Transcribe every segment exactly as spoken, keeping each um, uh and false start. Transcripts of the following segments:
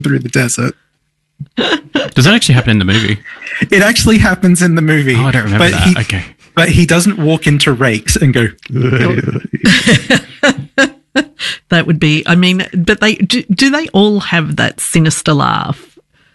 through the desert. Does that actually happen in the movie? It actually happens in the movie. Oh, I don't remember but that. He, okay. But he doesn't walk into rakes and go... That would be... I mean, but they do, do they all have that sinister laugh?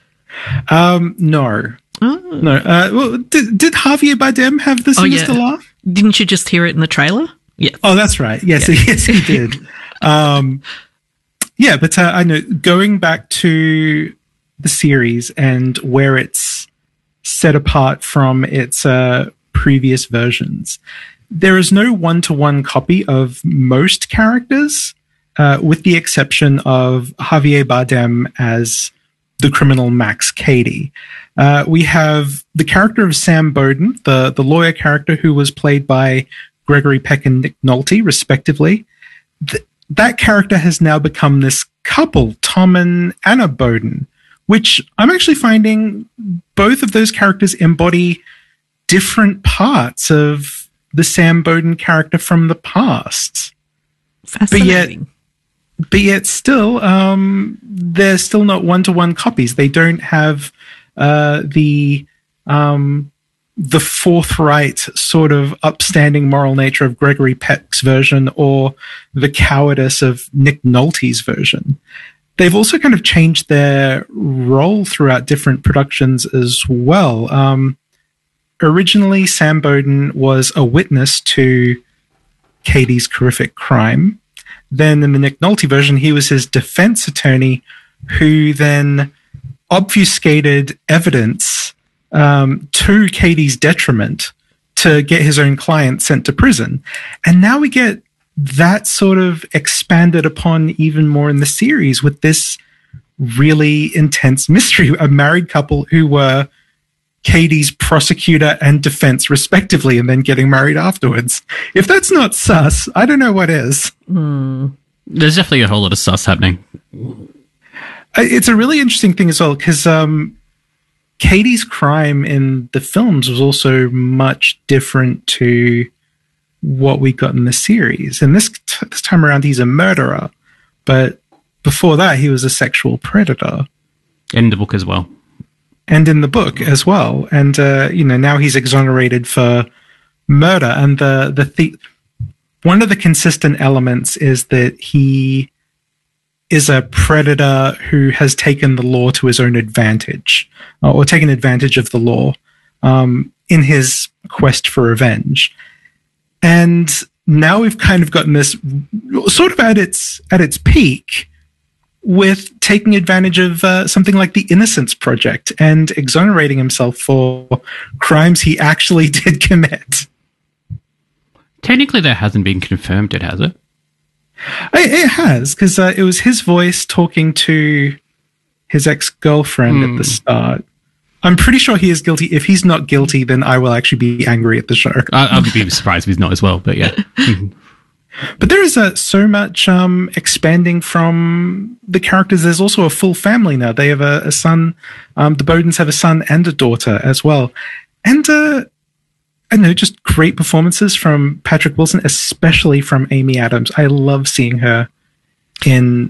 Um, no. Oh. No. Uh, well, did, did Javier Bardem have the sinister oh, yeah. laugh? Didn't you just hear it in the trailer? Yes. Oh, that's right. Yes, yeah. yes, he did. um, yeah, but uh, I know, going back to the series and where it's set apart from its uh, previous versions, there is no one-to-one copy of most characters, uh, with the exception of Javier Bardem as the criminal Max Cady. Uh, we have the character of Sam Bowden, the, the lawyer character who was played by Gregory Peck and Nick Nolte, respectively. Th- that character has now become this couple, Tom and Anna Bowden, which I'm actually finding both of those characters embody different parts of the Sam Bowden character from the past. Fascinating. But yet, but yet still, um, they're still not one-to-one copies. They don't have uh, the um, the forthright sort of upstanding moral nature of Gregory Peck's version or the cowardice of Nick Nolte's version. They've also kind of changed their role throughout different productions as well. Um, originally, Sam Bowden was a witness to Cady's horrific crime. Then in the Nick Nolte version, he was his defense attorney who then obfuscated evidence um, to Cady's detriment to get his own client sent to prison. And now we get that sort of expanded upon even more in the series with this really intense mystery. A married couple who were Cady's prosecutor and defense respectively, and then getting married afterwards. If that's not sus, I don't know what is. Hmm. There's definitely a whole lot of sus happening. It's a really interesting thing as well, because um, Cady's crime in the films was also much different to what we got in the series. And this t- this time around, he's a murderer. But before that, he was a sexual predator. In the book as well. And in the book as well. And, uh, you know, now he's exonerated for murder. And the, the, the one of the consistent elements is that he is a predator who has taken the law to his own advantage, uh, or taken advantage of the law um, in his quest for revenge. And now we've kind of gotten this sort of at its at its peak with taking advantage of uh, something like the Innocence Project and exonerating himself for crimes he actually did commit. Technically, that hasn't been confirmed yet, has it? It, it has, because uh, it was his voice talking to his ex-girlfriend mm. at the start. I'm pretty sure he is guilty. If he's not guilty, then I will actually be angry at the show. I, I'll be surprised if he's not as well, but yeah. But there is uh, so much um, expanding from the characters. There's also a full family now. They have a, a son. Um, the Bowdens have a son and a daughter as well. And uh, I don't know, just great performances from Patrick Wilson, especially from Amy Adams. I love seeing her in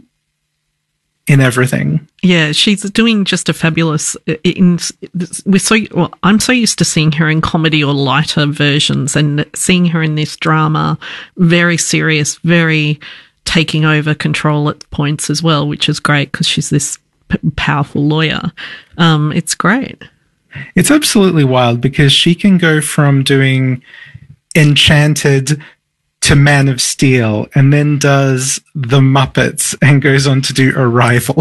in everything. Yeah, she's doing just a fabulous. In, we're so well, I'm so used to seeing her in comedy or lighter versions, and seeing her in this drama, very serious, very taking over control at points as well, which is great because she's this p- powerful lawyer. Um, it's great. It's absolutely wild because she can go from doing Enchanted to Man of Steel, and then does The Muppets and goes on to do Arrival.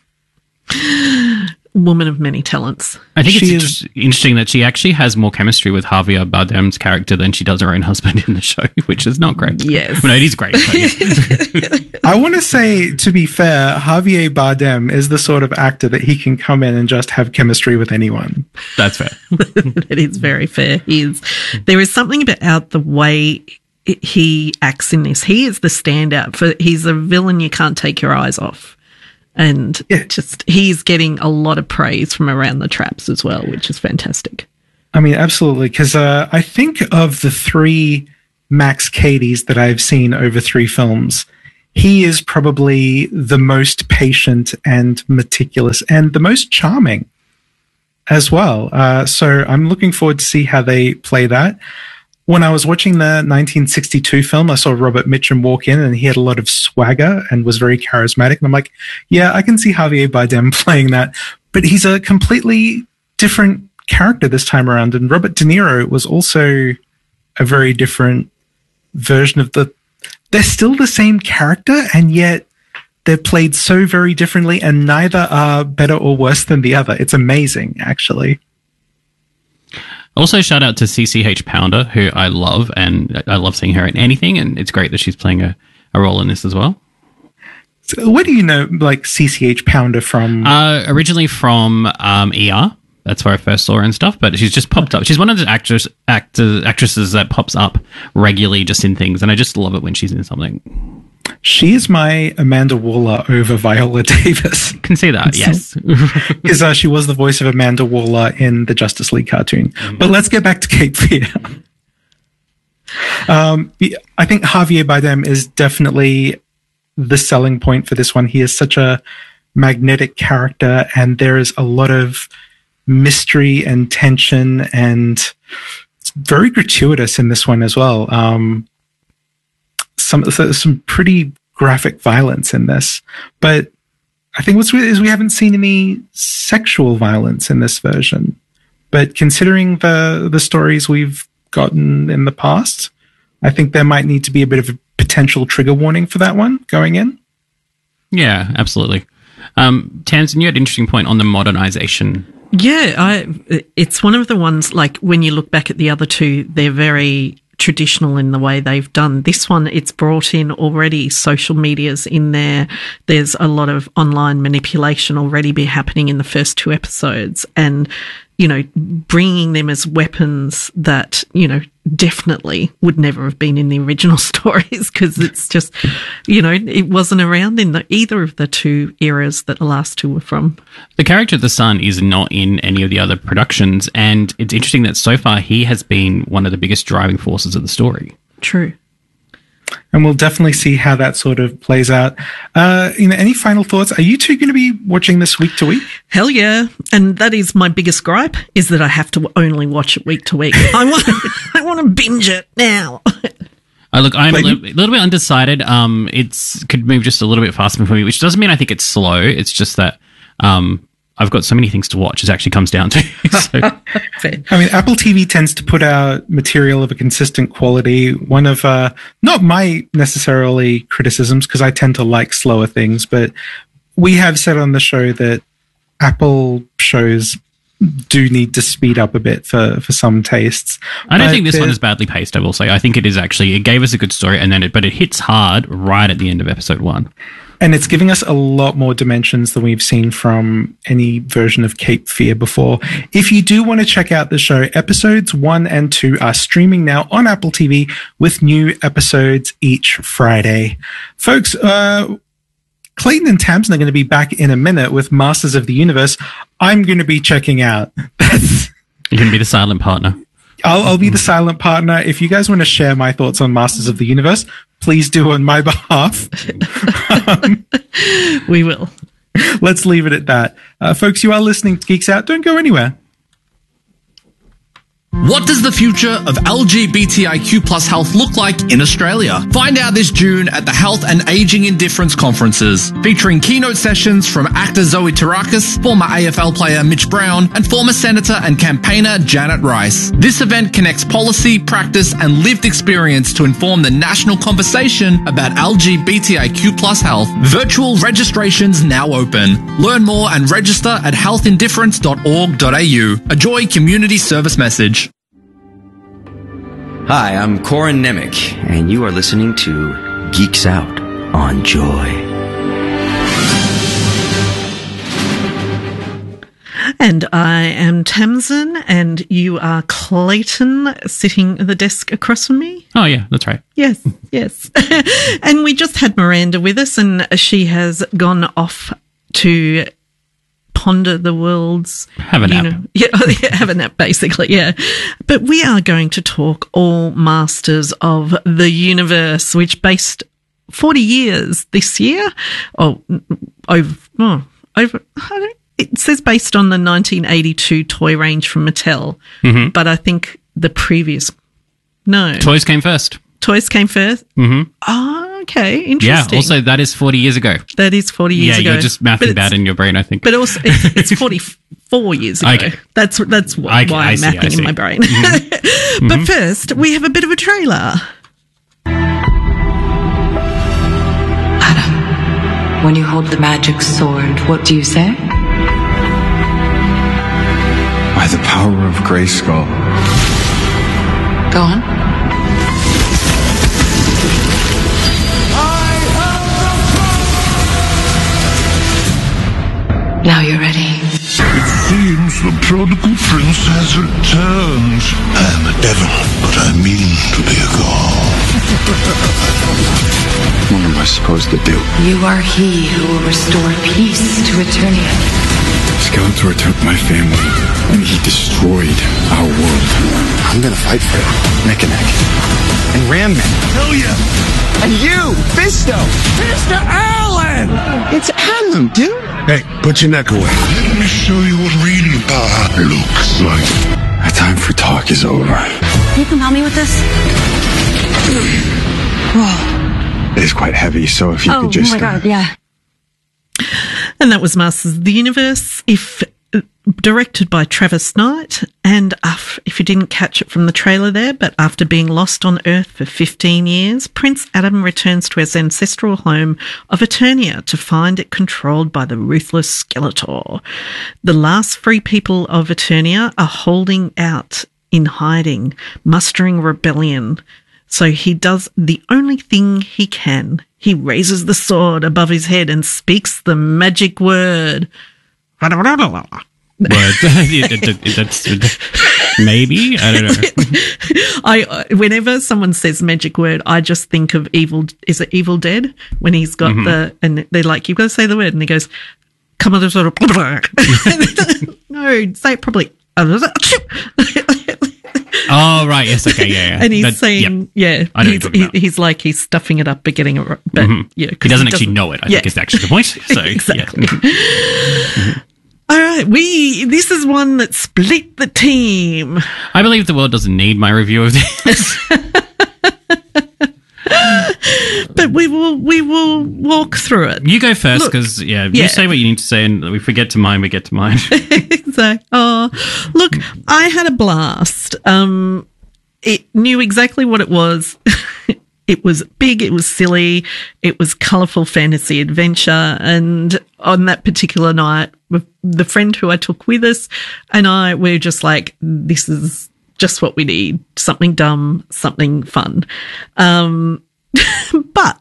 Woman of many talents. I think She it's is- just interesting that she actually has more chemistry with Javier Bardem's character than she does her own husband in the show, which is not great. Yes. Well, no, it is great. But yeah. I want to say, to be fair, Javier Bardem is the sort of actor that he can come in and just have chemistry with anyone. That's fair. That is very fair. He is. There is something about the way he acts in this. He is the standout. For he's a villain you can't take your eyes off. And Yeah. just he's getting a lot of praise from around the traps as well, which is fantastic. I mean, absolutely, because uh, I think of the three Max Cadys that I've seen over three films, he is probably the most patient and meticulous and the most charming as well. Uh, so I'm looking forward to see how they play that. When I was watching the nineteen sixty-two film, I saw Robert Mitchum walk in and he had a lot of swagger and was very charismatic. And I'm like, yeah, I can see Javier Bardem playing that. But he's a completely different character this time around. And Robert De Niro was also a very different version of the... They're still the same character, and yet they're played so very differently, and neither are better or worse than the other. It's amazing, actually. Also, shout out to C C H Pounder, who I love, and I love seeing her in anything, and it's great that she's playing a, a role in this as well. So where do you know, like, C C H Pounder from? Uh, originally from um, E R. That's where I first saw her and stuff, but she's just popped up. She's one of the actors, actors, actresses that pops up regularly just in things, and I just love it when she's in something. She is my Amanda Waller over Viola Davis. Can see that, yes. Because uh, she was the voice of Amanda Waller in the Justice League cartoon. Mm-hmm. But let's get back to Cape Fear. um, I think Javier Bardem is definitely the selling point for this one. He is such a magnetic character, and there is a lot of mystery and tension, and it's very gratuitous in this one as well. Um, some some pretty graphic violence in this, but I think what's weird is we haven't seen any sexual violence in this version. But considering the the stories we've gotten in the past, I think there might need to be a bit of a potential trigger warning for that one going in. Yeah, absolutely. Um, Tamsin, you had an interesting point on the modernization. Yeah, I, it's one of the ones, like, when you look back at the other two, they're very traditional in the way they've done. This one, it's brought in already social medias in there. There's a lot of online manipulation already be happening in the first two episodes, and, you know, bringing them as weapons that, you know, definitely would never have been in the original stories, because it's just, you know, it wasn't around in the, either of the two eras that the last two were from. The character of the son is not in any of the other productions, and it's interesting that so far he has been one of the biggest driving forces of the story. True. And we'll definitely see how that sort of plays out. Uh, you know, any final thoughts? Are you two going to be watching this week to week? Hell yeah. And that is my biggest gripe, is that I have to only watch it week to week. I want I want to binge it now. Uh, look, I'm a little, a little bit undecided. Um, it's could move just a little bit faster for me, which doesn't mean I think it's slow. It's just that um, I've got so many things to watch, it actually comes down to. So. I mean, Apple T V tends to put out material of a consistent quality. One of, uh, not my necessarily criticisms, because I tend to like slower things, but we have said on the show that Apple shows do need to speed up a bit for, for some tastes. I don't but think this one is badly paced, I will say. I think it is actually, it gave us a good story, and then it, but it hits hard right at the end of episode one. And it's giving us a lot more dimensions than we've seen from any version of Cape Fear before. If you do want to check out the show, episodes one and two are streaming now on Apple T V with new episodes each Friday. Folks, uh, Clayton and Tamsin are going to be back in a minute with Masters of the Universe. I'm going to be checking out. That's You're going to be the silent partner. I'll, I'll be the silent partner. If you guys want to share my thoughts on Masters of the Universe, please do on my behalf. um, we will. Let's leave it at that. Uh, folks, you are listening to Geeks Out. Don't go anywhere. What does the future of L G B T I Q plus health look like in Australia? Find out this June at the Health and Ageing Indifference Conferences, featuring keynote sessions from actor Zoe Terakis, former A F L player Mitch Brown, and former Senator and campaigner Janet Rice. This event connects policy, practice, and lived experience to inform the national conversation about L G B T I Q plus health. Virtual registrations now open. Learn more and register at health indifference dot org dot a u. A Joy community service message. Hi, I'm Corin Nemec, and you are listening to Geeks Out on Joy. And I am Tamsin, and you are Clayton, sitting at the desk across from me. Oh, yeah, that's right. Yes, yes. And we just had Miranda with us, and she has gone off to ponder the world's... Have a nap. You know, yeah, have a nap, basically, yeah. But we are going to talk all Masters of the Universe, which based forty years this year. Oh, over, oh, over, I don't, it says based on the nineteen eighty-two toy range from Mattel, Mm-hmm. but I think the previous, no. Toys came first. Toys came first? Mm-hmm. Oh, okay. Yeah, Interesting. also that is forty years ago. That is forty years yeah, ago. you're just But mathing it's- bad in your brain, I think. But also, it's, it's forty-four years ago. Okay. That's that's why, Okay, why I I'm see, I mapping see. in my brain. Mm-hmm. But first, we have a bit of a trailer. Adam, when you hold the magic sword, what do you say? By the power of Grayskull. Go on. Now you're ready. It seems the prodigal prince has returned. I am a devil, but I mean to be a god. What am I supposed to do? You are he who will restore peace to Eternia. Skeletor took my family, and he destroyed our world. I'm gonna fight for it. Neck and neck. And Ram Man. Hell yeah! And you, Fisto! Mister Allen! It's Adam, dude! Hey, put your neck away. Let me show you what real power looks like. Our time for talk is over. Can you come help me with this? It is quite heavy, so if you Oh, could just... oh my god, yeah. And that was Masters of the Universe, if uh, directed by Travis Knight. And uh, if you didn't catch it from the trailer there, but after being lost on Earth for fifteen years, Prince Adam returns to his ancestral home of Eternia to find it controlled by the ruthless Skeletor. The last free people of Eternia are holding out in hiding, mustering rebellion. So he does the only thing he can. He raises the sword above his head and speaks the magic word. Word. That's maybe, I don't know. I whenever someone says magic word, I just think of Evil. Is it Evil Dead when he's got Mm-hmm. the and they're like, you've got to say the word, and he goes, "Come on, sort of." No, say it properly. Oh, right. Yes. Okay. Yeah. yeah. And he's That- saying, yep. yeah, I know he's, what you're talking he, he's like he's stuffing it up but getting it right. But Mhm. yeah, 'cause He doesn't actually know it, I yeah. think is actually the point. So, Exactly. yeah. All right, we this is one that split the team. I believe the world doesn't need my review of this. But we will we will walk through it. You go first Look, because, yeah, yeah. you say what you need to say, and if we get to mine, we get to mine. So, oh, look, I had a blast. Um, it knew exactly what it was. It was big, it was silly, it was colourful fantasy adventure. And on that particular night, with the friend who I took with us and I were just like, this is just what we need. Something dumb, something fun. Um, but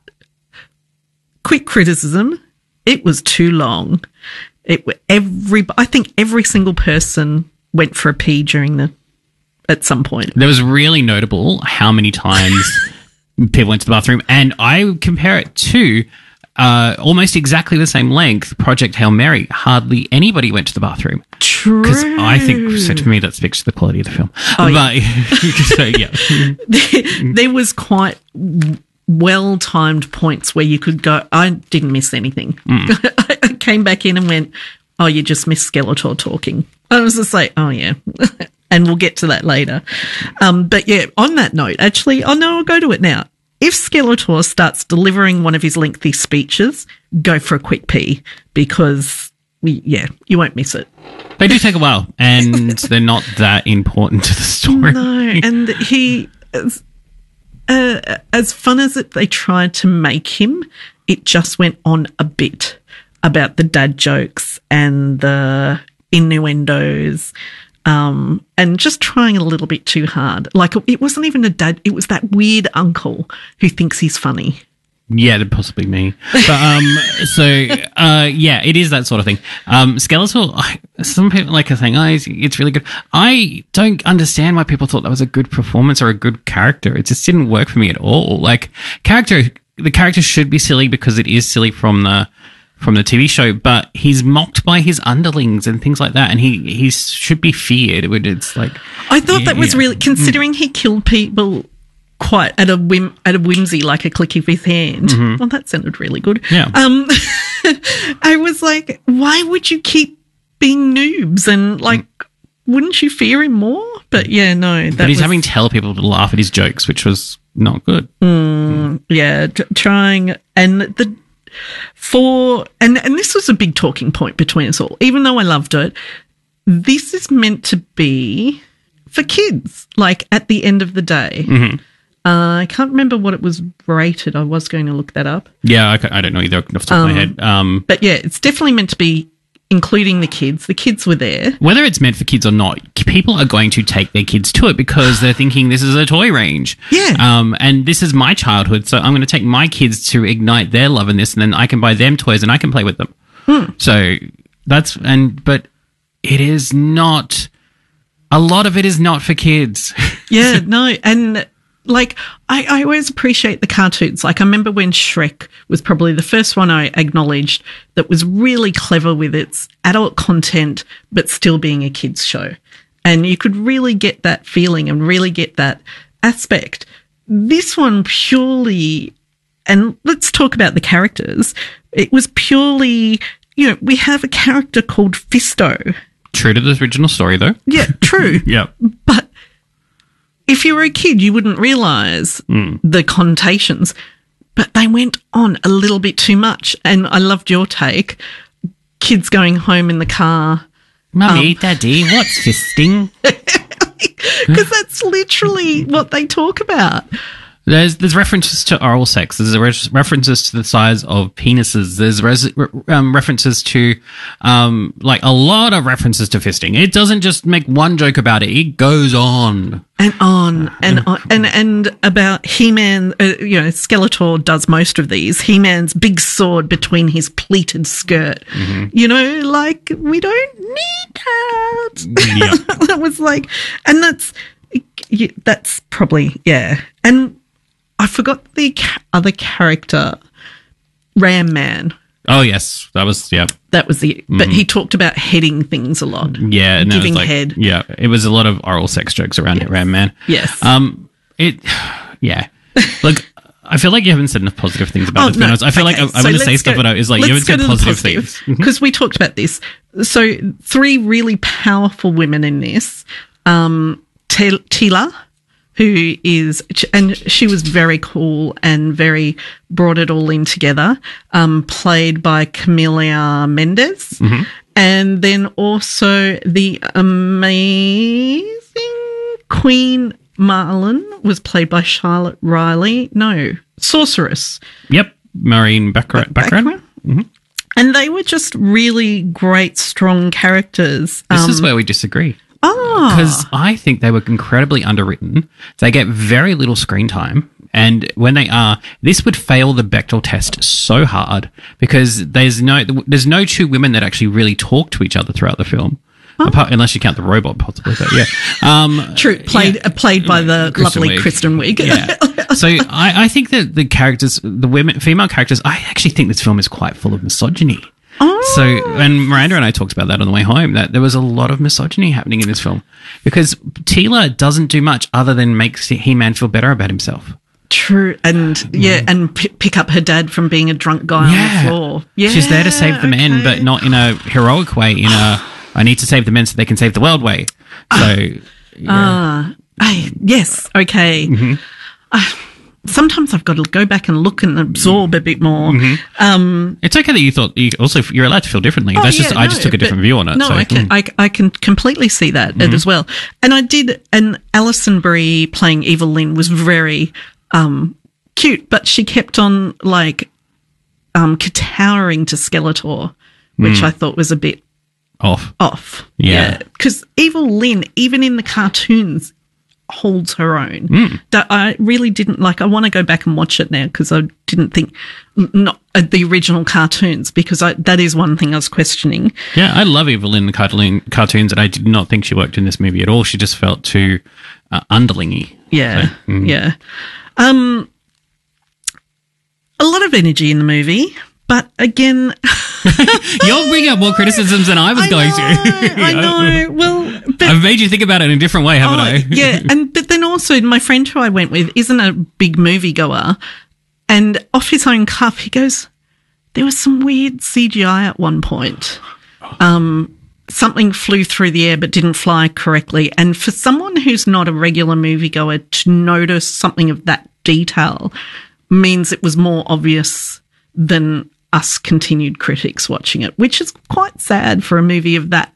quick criticism, it was too long. It every I think every single person went for a pee during the at some point. There was really notable how many times people went to the bathroom, and I compare it to uh, almost exactly the same length Project Hail Mary. Hardly anybody went to the bathroom. True. Because I think, so to me, that speaks to the quality of the film. Oh, but, so, yeah. there, there was quite well-timed points where you could go, I didn't miss anything. Mm. I came back in and went, oh, you just missed Skeletor talking. I was just like, oh, yeah. And we'll get to that later. Um, but yeah, on that note, actually, oh no, I'll go to it now. If Skeletor starts delivering one of his lengthy speeches, go for a quick pee because, we, yeah, you won't miss it. They do take a while, and they're not that important to the story. No, and he, as, uh, as fun as it they tried to make him, it just went on a bit about the dad jokes and the innuendos. Um, and just trying a little bit too hard. Like, it wasn't even a dad, it was that weird uncle who thinks he's funny. Yeah, that'd possibly me. But, um, so, uh, yeah, it is that sort of thing. Um, Skeletor, I- some people like are saying, oh, it's, it's really good. I don't understand why people thought that was a good performance or a good character. It just didn't work for me at all. Like, character, the character should be silly because it is silly from the, from the T V show, but he's mocked by his underlings and things like that, and he, he should be feared. It's like, I thought that was yeah. really, considering he killed people quite at a whim, at a whimsy, like a click of his hand. Mm-hmm. Well, that sounded really good. Yeah. Um, I was like, why would you keep being noobs and like, mm. wouldn't you fear him more? But yeah, no. That but he's was, having to tell people to laugh at his jokes, which was not good. Mm, yeah, t- trying and the for and and this was a big talking point between us all. Even though I loved it, this is meant to be for kids. Like at the end of the day, mm-hmm. uh, I can't remember what it was rated. I was going to look that up. Yeah, I, I don't know either off the top um, of my head. Um, but yeah, it's definitely meant to be. Including the kids. The kids were there. Whether it's meant for kids or not, people are going to take their kids to it because they're thinking this is a toy range. Yeah. Um, and this is my childhood, so I'm going to take my kids to ignite their love in this, and then I can buy them toys and I can play with them. Hmm. So that's, and, but it is not, a lot of it is not for kids. Yeah, no, and like, I, I always appreciate the cartoons. Like, I remember when Shrek was probably the first one I acknowledged that was really clever with its adult content, but still being a kid's show. And you could really get that feeling and really get that aspect. This one purely, and let's talk about the characters. It was purely, you know, we have a character called Fisto. True to the original story, though. Yeah, true. Yeah. But if you were a kid, you wouldn't realise mm. the connotations, but they went on a little bit too much. And I loved your take. Kids going home in the car. Mummy, um, Daddy, what's fisting? Because that's literally what they talk about. There's there's references to oral sex. There's re- references to the size of penises. There's res- um, references to, um, like a lot of references to fisting. It doesn't just make one joke about it. It goes on and on and on and and about He-Man. Uh, you know, Skeletor does most of these. He-Man's big sword between his pleated skirt. Mm-hmm. You know, like we don't need that. Yeah. That was like, and that's that's probably yeah, and. I forgot the ca- other character, Ram Man. Oh, yes. That was, yeah. That was the, but mm. he talked about heading things a lot. Yeah. And giving it was like, head. Yeah. It was a lot of oral sex jokes around yes. it, Ram Man. Yes. Um, it, yeah. Like, I feel like you haven't said enough positive things about oh, it. To no. be honest. I feel okay. like I, I so want to say stuff go, about it. Is like, you haven't said positive, positive things. Because we talked about this. So, three really powerful women in this. Um, T- Tila. Who is, and she was very cool and very brought it all in together, um, played by Camila Mendes. Mm-hmm. And then also the amazing Queen Marlin was played by Charlotte Riley. No, Sorceress. Yep. Maureen Baccarat. Baccarat. Mm-hmm. And they were just really great, strong characters. This um, is where we disagree. Oh. Because I think they were incredibly underwritten. They get very little screen time. And when they are, this would fail the Bechdel test so hard because there's no there's no two women that actually really talk to each other throughout the film. Oh. Apart, unless you count the robot, possibly. But yeah. Um, True. Played yeah. uh, played by the Kristen lovely Wiig. Kristen Wiig. Yeah. So I, I think that the characters, the women, female characters, I actually think this film is quite full of misogyny. Oh. So, and Miranda and I talked about that on the way home, that there was a lot of misogyny happening in this film because Tila doesn't do much other than make He-Man feel better about himself. True. And yeah, and p- pick up her dad from being a drunk guy yeah. on the floor. Yeah. She's there to save the okay. men, but not in a heroic way, in a, I need to save the men so they can save the world way. So, ah, yeah. uh, yes. Okay. Mm-hmm. Uh, Sometimes I've got to go back and look and absorb a bit more. Mm-hmm. Um, it's okay that you thought you also you're allowed to feel differently. Oh, That's yeah, just no, I just took a different view on it. No, so. I can mm. I, I can completely see that mm-hmm. as well. And I did. And Alison Brie playing Evil Lynn was very um, cute, but she kept on like um, kowtowing to Skeletor, which mm. I thought was a bit off. Off, yeah. Because yeah. Evil Lynn, even in the cartoons, holds her own. Mm. That I really didn't like. I want to go back and watch it now because I didn't think not uh, the original cartoons because I, that is one thing I was questioning. Yeah, I love Evil in the cartoon, cartoons, and I did not think she worked in this movie at all. She just felt too uh, underlingy. Yeah, so, mm. yeah. Um, a lot of energy in the movie, But again, you're bringing up more criticisms than I was I going know, to. I know. Well, but, I've made you think about it in a different way, haven't oh, I? yeah, and but then also my friend who I went with isn't a big movie goer, and off his own cuff he goes, "There was some weird C G I at one point. Um, something flew through the air but didn't fly correctly, and for someone who's not a regular moviegoer to notice something of that detail means it was more obvious than us continued critics watching it, which is quite sad for a movie of that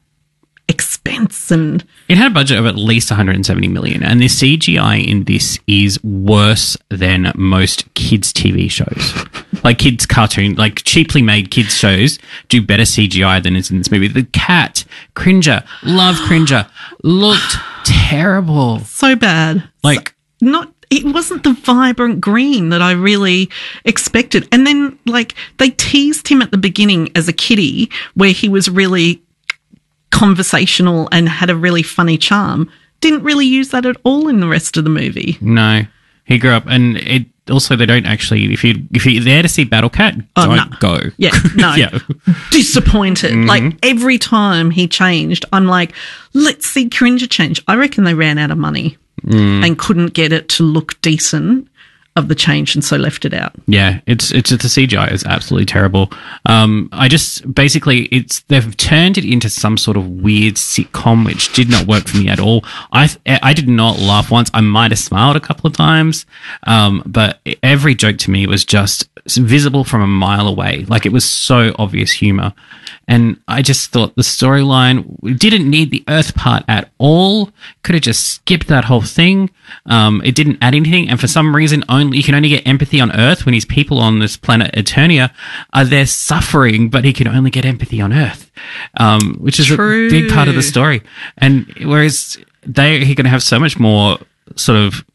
expense. And it had a budget of at least one hundred seventy million, and the C G I in this is worse than most kids' T V shows. Like kids' cartoon, like cheaply made kids' shows do better C G I than is in this movie. The cat, Cringer, love Cringer, looked terrible. So bad. Like, so, not it wasn't the vibrant green that I really expected. And then, like, they teased him at the beginning as a kiddie where he was really conversational and had a really funny charm. Didn't really use that at all in the rest of the movie. No. He grew up, and it also, they don't actually, if, you, if you're there to see Battle Cat, oh, don't no. go. Yeah, no. yeah. Disappointed. Mm-hmm. Like, every time he changed, I'm like, let's see Cringer change. I reckon they ran out of money. Mm. And couldn't get it to look decent of the change, and so left it out. Yeah, it's it's the C G I is absolutely terrible. Um, I just basically it's they've turned it into some sort of weird sitcom, which did not work for me at all. I I did not laugh once. I might have smiled a couple of times, um, but every joke to me was just visible from a mile away. Like, it was so obvious humor. And I just thought the storyline didn't need the Earth part at all. Could have just skipped that whole thing. Um, it didn't add anything. And for some reason, only you can only get empathy on Earth when his people on this planet Eternia are there suffering, but he can only get empathy on Earth, um, which is True. a big part of the story. And whereas they, he can have so much more sort of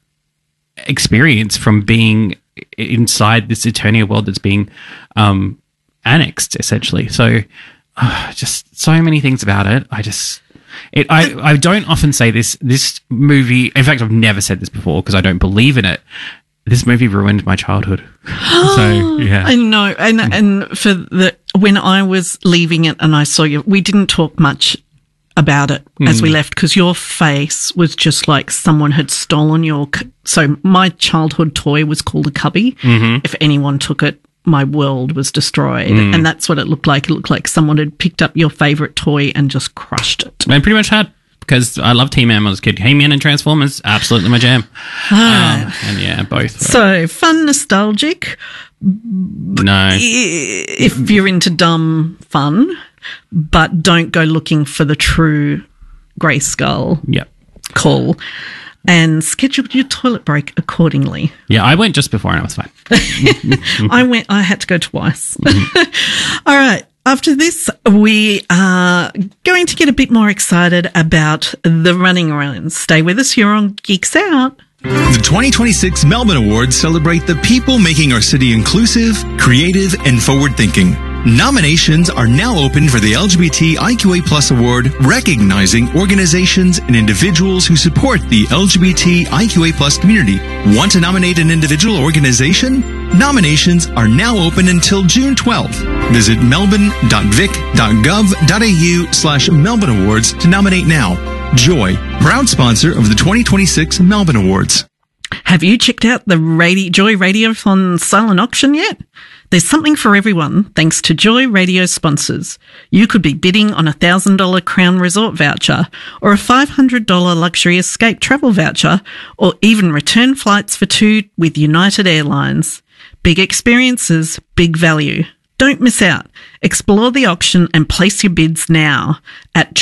experience from being inside this Eternia world that's being um, annexed, essentially. So, uh, just so many things about it. I just, it. I, I don't often say this. This movie, in fact, I've never said this before because I don't believe in it. This movie ruined my childhood. So yeah, I know. And and for the when I was leaving it and I saw you, we didn't talk much about it as mm. we left because your face was just like someone had stolen your. So my childhood toy was called a cubby. Mm-hmm. If anyone took it, my world was destroyed. Mm. And that's what it looked like. It looked like someone had picked up your favourite toy and just crushed it. I pretty much had, because I loved He-Man when I was a kid. He-Man and Transformers, absolutely my jam. Ah. Um, and yeah, both. So, fun, nostalgic. No. If you're into dumb fun, but don't go looking for the true Grayskull. Yep. Cool. And schedule your toilet break accordingly. Yeah, I went just before and I was fine. I went, I had to go twice. Mm-hmm. All right. After this, we are going to get a bit more excited about the running around. Stay with us. You're on Geeks Out. The twenty twenty-six Melbourne Awards celebrate the people making our city inclusive, creative, and forward-thinking. Nominations are now open for the L G B T I Q A plus award, recognizing organizations and individuals who support the L G B T I Q A plus community. Want to nominate an individual or organization? Nominations are now open until June twelfth. Visit melbourne.vic.gov.au slash Melbourne Awards to nominate now. Joy, proud sponsor of the twenty twenty-six Melbourne Awards. Have you checked out the Radio, Joy Radiothon silent auction yet? There's something for everyone thanks to Joy Radio sponsors. You could be bidding on a one thousand dollars Crown Resort voucher or a five hundred dollars Luxury Escape travel voucher or even return flights for two with United Airlines. Big experiences, big value. Don't miss out. Explore the auction and place your bids now at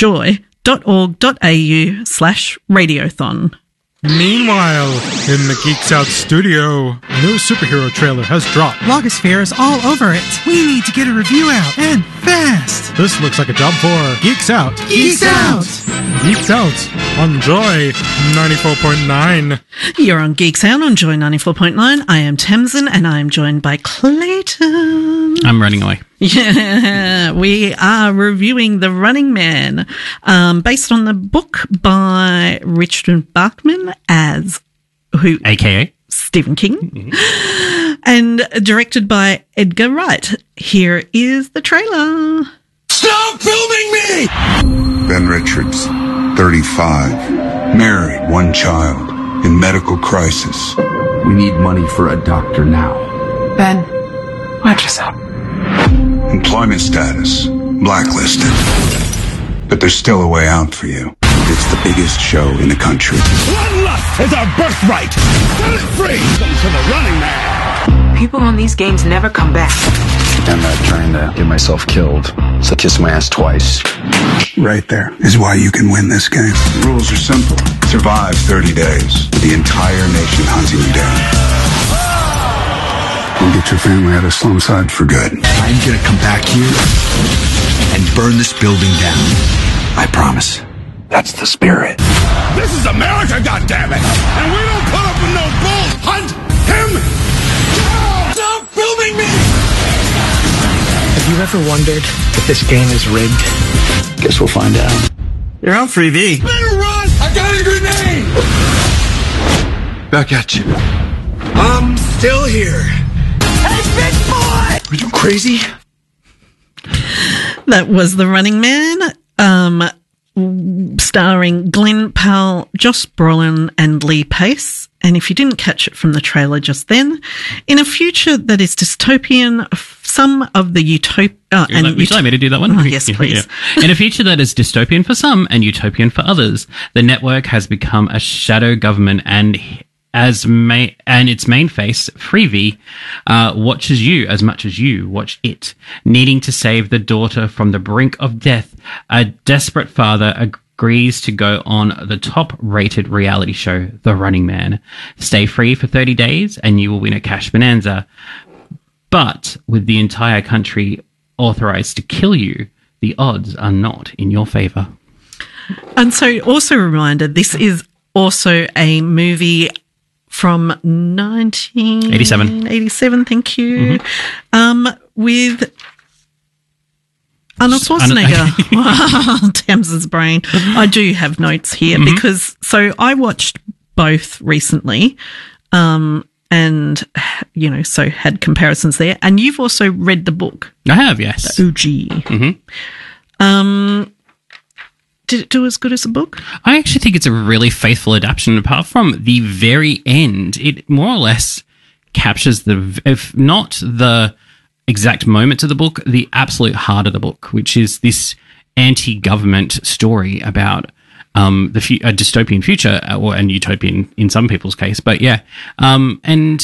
joy.org.au slash radiothon. Meanwhile, in the Geeks Out studio, a new superhero trailer has dropped. Blogosphere is all over it. We need to get a review out, and fast. This looks like a job for Geeks Out. Geeks, Geeks Out. Geeks Out on Joy ninety-four point nine. You're on Geeks Out on Joy ninety-four point nine. I am Tamsin, and I am joined by Clayton. I'm running away. Yeah, we are reviewing The Running Man, um, based on the book by Richard Bachman, as who, A K A Stephen King, mm-hmm. and directed by Edgar Wright. Here is the trailer. Stop filming me! Ben Richards, thirty-five, married, one child, in medical crisis. We need money for a doctor now. Ben, watch yourself. Employment status, blacklisted. But there's still a way out for you. It's the biggest show in the country. Bloodlust is our birthright. Set it free. Welcome to the Running Man. People on these games never come back. I'm not trying to get myself killed, so kiss my ass twice. Right there is why you can win this game. The rules are simple. Survive thirty days with the entire nation hunting you down. And get your family out of Slumside for good. I'm gonna come back here and burn this building down. I promise. That's the spirit. This is America, goddammit! And we don't put up with no bull. Hunt him down! Stop filming me! Have you ever wondered if this game is rigged? Guess we'll find out. You're on free V. Better run! I got a grenade! Back at you. I'm still here. Hey, big boy! Are you crazy? That was The Running Man, um, starring Glenn Powell, Josh Brolin, and Lee Pace. And if you didn't catch it from the trailer just then, in a future that is dystopian, some of the utopia... Uh, and Would you ut- like me to do that one? Oh, yes, please. Yeah. In a future that is dystopian for some and utopian for others, the network has become a shadow government, and as ma- and its main face, Freevee, uh, watches you as much as you watch it. Needing to save the daughter from the brink of death, a desperate father agrees to go on the top-rated reality show, The Running Man. Stay free for thirty days and you will win a cash bonanza. But with the entire country authorized to kill you, the odds are not in your favor. And so, also a reminder, this is also a movie from nineteen eighty-seven. eighty-seven, thank you. Mm-hmm. Um, with Arnold Schwarzenegger. Wow, Tamsin's brain. I do have notes here mm-hmm. because, so I watched both recently, um, and, you know, so had comparisons there. And you've also read the book. I have, yes. The O G. Mm-hmm. Um, did it do as good as the book? I actually think it's a really faithful adaptation. Apart from the very end, it more or less captures the, if not the exact moments of the book, the absolute heart of the book, which is this anti-government story about um, the fu- a dystopian future, or and utopian in some people's case. But yeah, um, and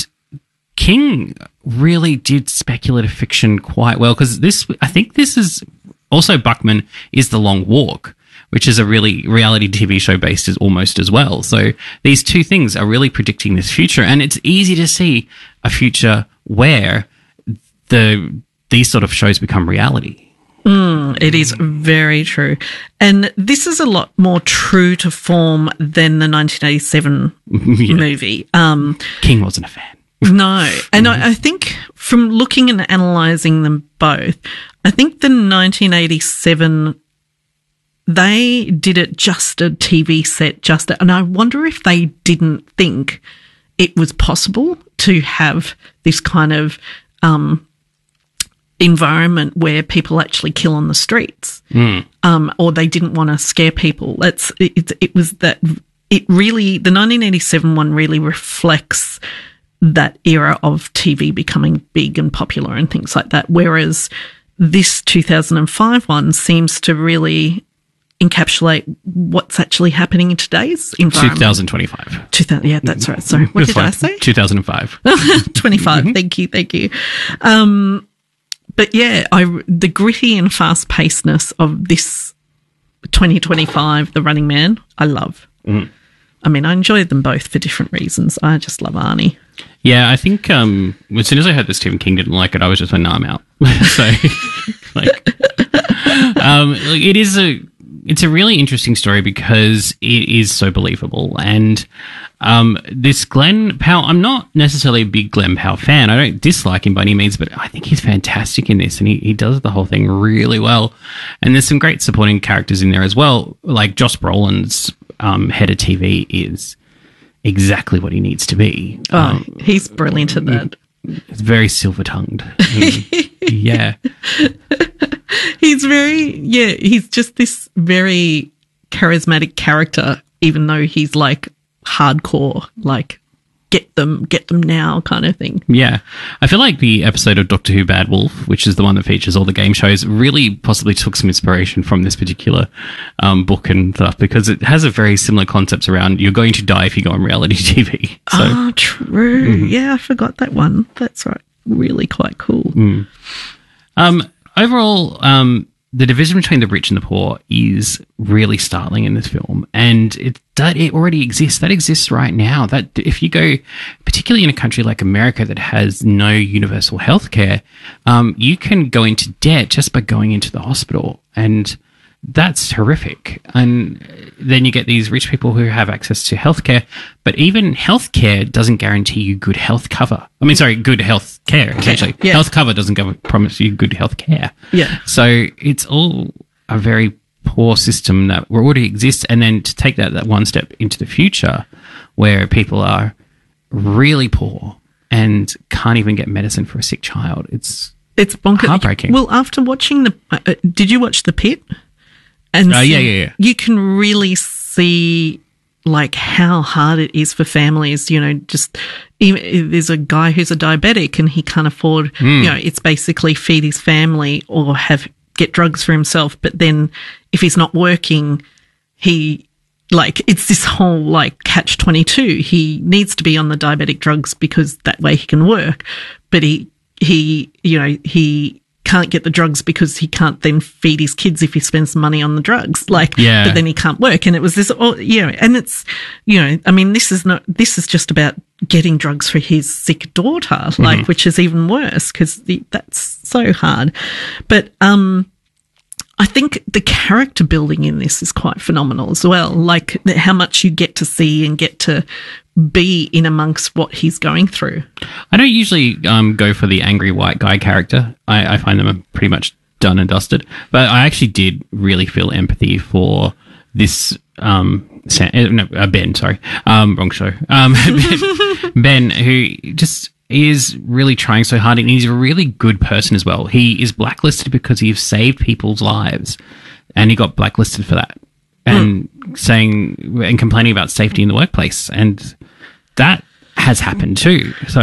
King really did speculative fiction quite well, because this, I think this is also Buckman is The Long Walk, which is a really reality T V show based as almost as well. So these two things are really predicting this future, and it's easy to see a future where the these sort of shows become reality. Mm, it is very true. And this is a lot more true to form than the nineteen eighty-seven yeah. movie. Um, King wasn't a fan. No. And I, I think from looking and analysing them both, I think the nineteen eighty-seven, they did it just a T V set, just a, and I wonder if they didn't think it was possible to have this kind of um, environment where people actually kill on the streets, mm. um, or they didn't want to scare people. That's it, it was that it really, the nineteen eighty-seven one really reflects that era of T V becoming big and popular and things like that, whereas this two thousand five one seems to really encapsulate what's actually happening in today's environment. twenty twenty-five. two thousand, yeah, that's right. Sorry, what That's did fine. I say? two thousand five. twenty-five. Mm-hmm. Thank you, thank you. Um, but yeah, I the gritty and fast pacedness of this twenty twenty-five, The Running Man, I love. Mm. I mean, I enjoyed them both for different reasons. I just love Arnie. Yeah, I think um, as soon as I heard that Stephen King didn't like it, I was just like, no, I'm out. so, like, um, it is a, it's a really interesting story because it is so believable. And um, this Glenn Powell, I'm not necessarily a big Glenn Powell fan. I don't dislike him by any means, but I think he's fantastic in this, and he, he does the whole thing really well. And there's some great supporting characters in there as well, like Josh Brolin's um, head of T V is exactly what he needs to be. Oh, Um, he's brilliant at that. It's very silver-tongued. Yeah. He's very, yeah, he's just this very charismatic character, even though he's like hardcore, like get them, get them now kind of thing. Yeah. I feel like the episode of Doctor Who Bad Wolf, which is the one that features all the game shows, really possibly took some inspiration from this particular um, book and stuff, because it has a very similar concepts around you're going to die if you go on reality T V. So, oh, true. Mhm. Yeah, I forgot that one. That's right. Really quite cool. Mm. Um, overall, um, the division between the rich and the poor is really startling in this film, and it that it already exists. That exists right now. That if you go, particularly in a country like America that has no universal health care, um, you can go into debt just by going into the hospital, and that's horrific. And then you get these rich people who have access to healthcare, but even healthcare doesn't guarantee you good health cover. I mean, sorry, good health care, essentially. Yeah. Health cover doesn't go, promise you good health care. Yeah. So it's all a very poor system that already exists. And then to take that, that one step into the future where people are really poor and can't even get medicine for a sick child, it's It's bonkers. heartbreaking. Well, after watching the, uh, uh, did you watch The Pit? And Uh, yeah, see- yeah, yeah. You can really see like how hard it is for families. You know, just even, there's a guy who's a diabetic and he can't afford. Mm. You know, it's basically feed his family or have get drugs for himself. But then if he's not working, he like it's this whole like catch twenty-two. He needs to be on the diabetic drugs because that way he can work, but he he you know he can't get the drugs because he can't then feed his kids if he spends money on the drugs. Like, Yeah. but then he can't work. And it was this, oh, you know, and it's, you know, I mean, this is not, this is just about getting drugs for his sick daughter, like, Mhm. which is even worse because that's so hard. But, um, I think the character building in this is quite phenomenal as well. Like how much you get to see and get to be in amongst what he's going through. I don't usually um, go for the angry white guy character. I, I find them pretty much done and dusted. But I actually did really feel empathy for this um, Sam, uh, no, uh, Ben. Sorry, um, wrong show. Um, Ben, Ben, who just is really trying so hard, and he's a really good person as well. He is blacklisted because he's saved people's lives, and he got blacklisted for that. And mm. saying and complaining about safety in the workplace, and that has happened too. So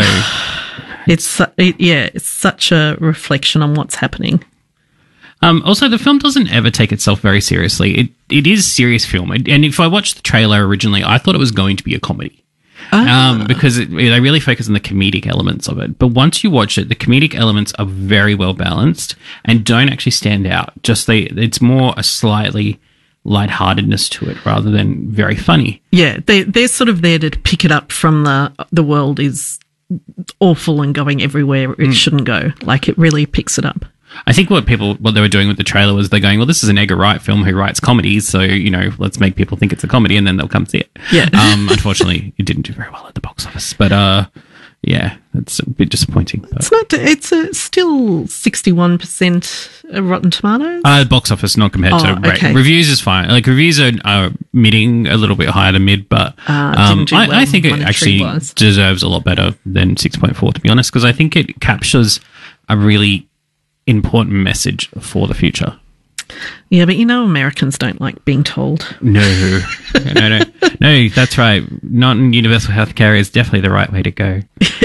it's it, yeah, it's such a reflection on what's happening. Um, also, the film doesn't ever take itself very seriously. It it is a serious film, and if I watched the trailer originally, I thought it was going to be a comedy. Ah. Um, because it, they really focus on the comedic elements of it. But once you watch it, the comedic elements are very well balanced and don't actually stand out. Just they, it's more a slightly lightheartedness to it rather than very funny. Yeah, they they're sort of there to pick it up from the the world is awful and going everywhere it Mm. shouldn't go. Like it really picks it up. I think what people, what they were doing with the trailer was they're going, well, this is an Edgar Wright film who writes comedies, so, you know, let's make people think it's a comedy and then they'll come see it. Yeah. Um, unfortunately, it didn't do very well at the box office, but, uh, yeah, it's a bit disappointing. But. It's not. It's a, still sixty-one percent Rotten Tomatoes. Uh, box office, not compared Oh, to rate. okay. Reviews is fine. Like, reviews are, are midding a little bit higher than mid, but Uh, um, didn't do I, well I think it actually monetary-wise. deserves a lot better than six point four, to be honest, because I think it captures a really important message for the future. Yeah, but you know, Americans don't like being told. No, no, no, no. That's right. Not in universal healthcare is definitely the right way to go.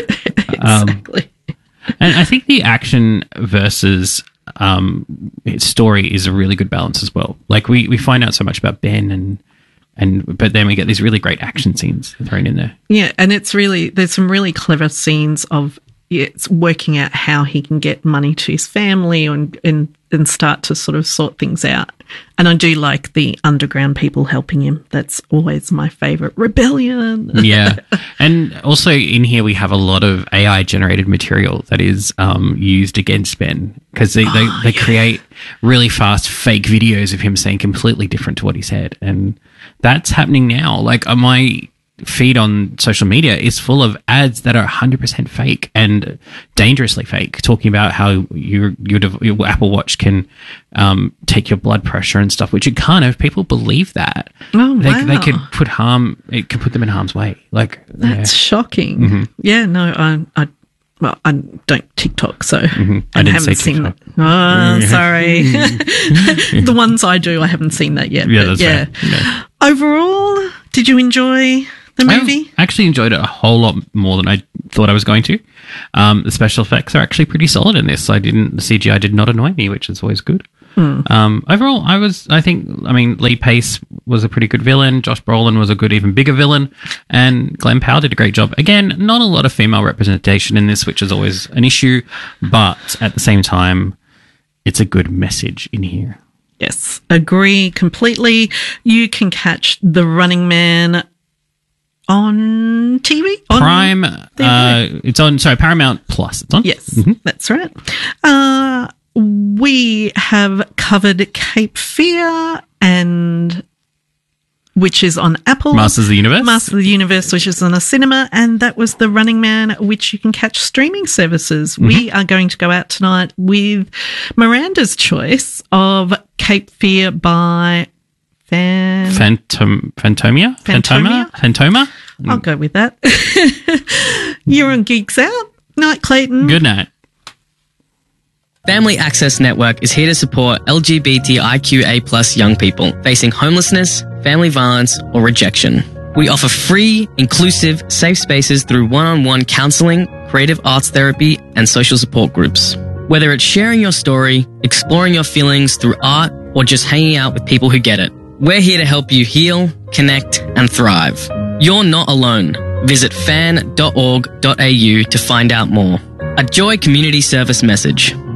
Exactly. Um, and I think the action versus um, its story is a really good balance as well. Like we, we find out so much about Ben and and but then we get these really great action scenes thrown in there. Yeah, and it's really there's some really clever scenes of yeah, it's working out how he can get money to his family and and and start to sort of sort things out. And I do like the underground people helping him. That's always my favorite. Rebellion. Yeah. And also in here we have a lot of A I generated material that is um, used against Ben because they, they, Oh, they yeah. create really fast fake videos of him saying completely different to what he said. And that's happening now. Like uh, my feed on social media is full of ads that are one hundred percent fake and dangerously fake, talking about how your your, your Apple Watch can um, take your blood pressure and stuff, which it can't. If people believe that, oh, they, wow. they could put harm. It could put them in harm's way. Like that's yeah. shocking. Mm-hmm. Yeah, no, I, I, well, I don't TikTok, so mm-hmm. I, I didn't haven't say seen TikTok. that. Oh, sorry. The ones I do, I haven't seen that yet. Yeah, but that's yeah. fair. Yeah. Overall, did you enjoy the movie? I actually enjoyed it a whole lot more than I thought I was going to. Um, the special effects are actually pretty solid in this. I didn't, the C G I did not annoy me, which is always good. Hmm. Um, overall, I was, I think, I mean, Lee Pace was a pretty good villain. Josh Brolin was a good, even bigger villain. And Glenn Powell did a great job. Again, not a lot of female representation in this, which is always an issue. But at the same time, it's a good message in here. Yes, agree completely. You can catch The Running Man on T V? On Prime, uh, it's on, sorry, Paramount Plus. It's on? Yes, mm-hmm. That's right. Uh, we have covered Cape Fear, and which is on Apple. Masters of the Universe. Masters of the Universe, which is on a cinema, and that was The Running Man, which you can catch streaming services. Mm-hmm. We are going to go out tonight with Miranda's choice of Cape Fear by Fan... Phantom, Phantomia? Phantomia? Phantoma? I'll go with that. You're on Geeks Out. Night, Clayton. Good night. Family Access Network is here to support L G B T I Q A plus young people facing homelessness, family violence, or rejection. We offer free, inclusive, safe spaces through one-on-one counseling, creative arts therapy, and social support groups. Whether it's sharing your story, exploring your feelings through art, or just hanging out with people who get it, we're here to help you heal, connect, and thrive. You're not alone. Visit fan dot org dot a u to find out more. A Joy Community Service message.